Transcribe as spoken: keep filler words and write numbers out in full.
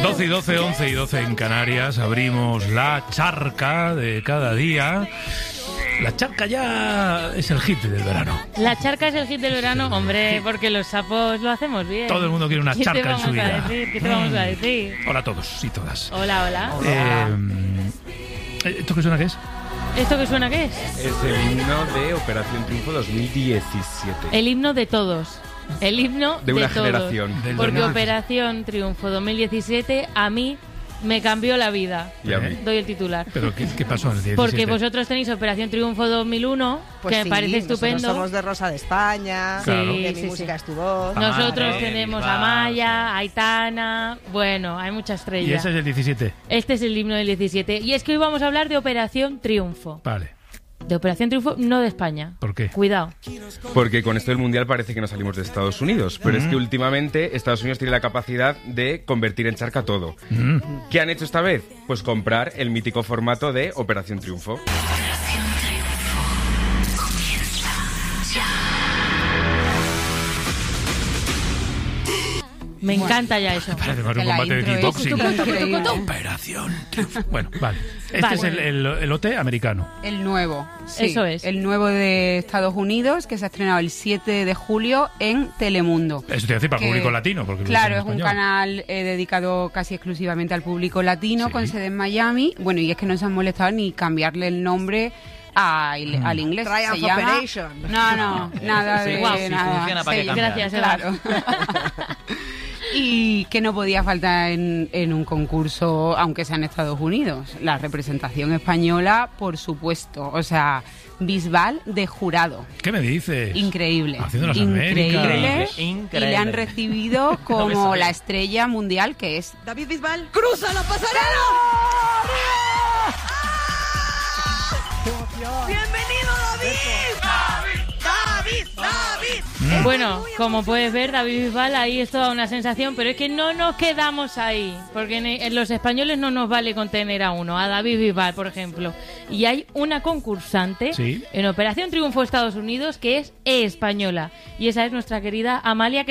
doce y doce, once y doce en Canarias. Abrimos la charca de cada día. La charca ya es el hit del verano. La charca es el hit del verano, hombre, porque los sapos lo hacemos bien. Todo el mundo quiere una charca en su vida. ¿Qué te vamos a decir? ¿Qué te vamos a decir? Hola a todos y todas. Hola, hola. Eh, ¿Esto qué suena qué es? ¿Esto qué suena qué es? Es el himno de Operación Triunfo dos mil diecisiete. El himno de todos. El himno de de una todos. generación. Del Porque dos mil Operación Triunfo dos mil diecisiete a mí me cambió la vida. Y a mí. Doy el titular. ¿Pero qué, qué pasó en el diecisiete? Porque vosotros tenéis Operación Triunfo dos mil uno, Pues que sí, me parece estupendo. Nosotros somos de Rosa de España, Claro. de Sí, Mi sí, Música sí. es tu voz. Nosotros Madre, tenemos va, a Maya, a Aitana, bueno, hay mucha ¿Y estrella. ese es el diecisiete? Este es el himno del diecisiete. Y es que hoy vamos a hablar de Operación Triunfo. Vale. De Operación Triunfo, no de España. ¿Por qué? Cuidado. Porque con esto del Mundial parece que no salimos de Estados Unidos. Pero es que últimamente Estados Unidos tiene la capacidad de convertir en charca todo. Mm. ¿Qué han hecho esta vez? Pues comprar el mítico formato de Operación Triunfo. Me encanta ya eso. Parece más un que la combate de intro es kickboxing. increíble. Operación Triunfo. Bueno, vale. Este Vale. es el, el, el O T americano. El nuevo. Sí, Eso es. El nuevo de Estados Unidos, que se ha estrenado el siete de julio en Telemundo. Eso te iba a decir para el Que- público latino. Porque lo Claro, dicen es en un español. canal eh, dedicado casi exclusivamente al público latino, Sí. con sede en Miami. Bueno, y es que no se han molestado ni cambiarle el nombre a- Mm. al inglés. Triumph se llama... Operation. No, no, nada Sí, de guau, sí, nada. funciona, ¿para qué Se- cambiar? Gracias, Eva. claro. Y que no podía faltar en, en un concurso, aunque sea en Estados Unidos. La representación española, por supuesto. O sea, Bisbal de jurado. ¿Qué me dice? Increíble. Haciendo las Increíble. Américas. Increíble. Y le han recibido No me como sabía. la estrella mundial que es. David Bisbal, cruza la pasarela. ¡Bienvenido, David! ¡David! ¡David! Bueno, como puedes ver, David Bisbal, ahí es toda una sensación, pero es que no nos quedamos ahí, porque en, en los españoles no nos vale contener a uno, a David Bisbal, por ejemplo. Y hay una concursante Sí. en Operación Triunfo Estados Unidos que es española, y esa es nuestra querida Amalia, que